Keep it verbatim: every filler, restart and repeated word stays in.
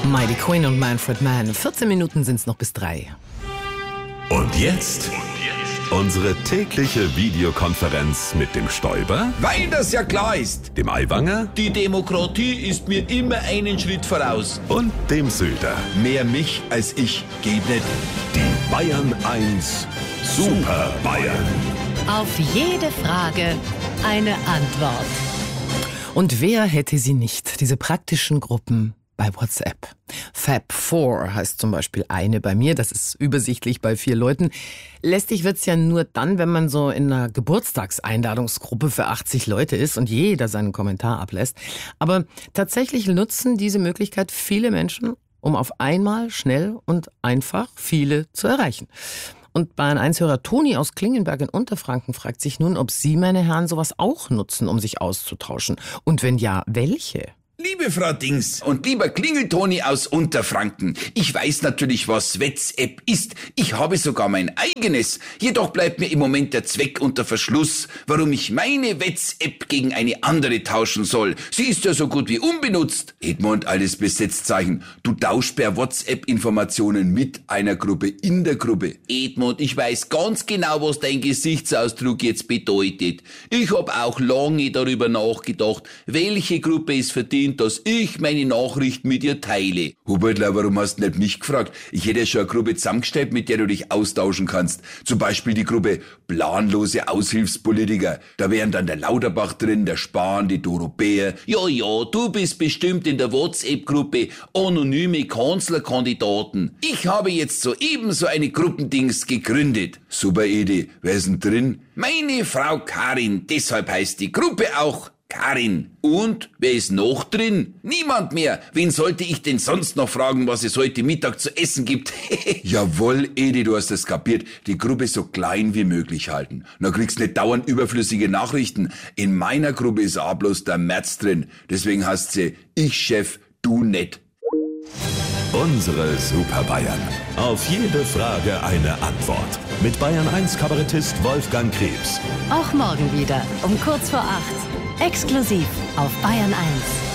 Mighty Quinn und Manfred Mann. vierzehn Minuten sind es noch bis drei. Und jetzt unsere tägliche Videokonferenz mit dem Stoiber, Weil das ja klar ist. dem Aiwanger Die Demokratie ist mir immer einen Schritt voraus. und dem Söder. Mehr mich als ich geht nicht. Die Bayern eins Super Bayern. Auf jede Frage eine Antwort. Und wer hätte sie nicht, diese praktischen Gruppen bei WhatsApp? Fab vier heißt zum Beispiel eine bei mir, das ist übersichtlich bei vier Leuten. Lästig wird's ja nur dann, wenn man so in einer Geburtstagseinladungsgruppe für achtzig Leute ist und jeder seinen Kommentar ablässt. Aber tatsächlich nutzen diese Möglichkeit viele Menschen, um auf einmal schnell und einfach viele zu erreichen. Und Bayern eins Hörer Toni aus Klingenberg in Unterfranken fragt sich nun, ob Sie, meine Herren, sowas auch nutzen, um sich auszutauschen. Und wenn ja, welche? Liebe Frau Dings und lieber Klingeltoni aus Unterfranken, ich weiß natürlich, was WhatsApp ist. Ich habe sogar mein eigenes. Jedoch bleibt mir im Moment der Zweck unter Verschluss, warum ich meine WhatsApp gegen eine andere tauschen soll. Sie ist ja so gut wie unbenutzt. Edmund, alles Besetzzeichen. Du tauschst per WhatsApp Informationen mit einer Gruppe in der Gruppe. Edmund, ich weiß ganz genau, was dein Gesichtsausdruck jetzt bedeutet. Ich habe auch lange darüber nachgedacht, welche Gruppe es verdient, dass ich meine Nachrichten mit ihr teile. Hubertler, warum hast du nicht mich gefragt? Ich hätte ja schon eine Gruppe zusammengestellt, mit der du dich austauschen kannst. Zum Beispiel die Gruppe planlose Aushilfspolitiker. Da wären dann der Lauterbach drin, der Spahn, die Doro Bär. Ja, ja, du bist bestimmt in der WhatsApp-Gruppe anonyme Kanzlerkandidaten. Ich habe jetzt soeben so eine Gruppendings gegründet. Super Edi, wer ist denn drin? Meine Frau Karin, deshalb heißt die Gruppe auch Karin. Und wer ist noch drin? Niemand mehr. Wen sollte ich denn sonst noch fragen, was es heute Mittag zu essen gibt? Jawohl, Edi, du hast es kapiert. Die Gruppe so klein wie möglich halten. Na, kriegst nicht dauernd überflüssige Nachrichten. In meiner Gruppe ist auch bloß der Merz drin. Deswegen heißt sie, ich Chef, du nicht. Unsere Super Bayern. Auf jede Frage eine Antwort. Mit Bayern eins Kabarettist Wolfgang Krebs. Auch morgen wieder um kurz vor acht. Exklusiv auf Bayern eins.